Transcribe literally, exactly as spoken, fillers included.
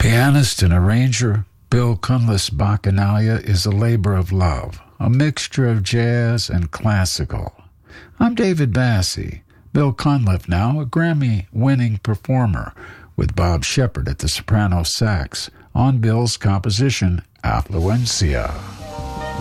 Pianist and arranger Bill Cunliffe's Bacchanalia is a labor of love, a mixture of jazz and classical. I'm David Bassie. Bill Cunliffe now a Grammy-winning performer, with Bob Shepard at the soprano sax on Bill's composition Affluencia.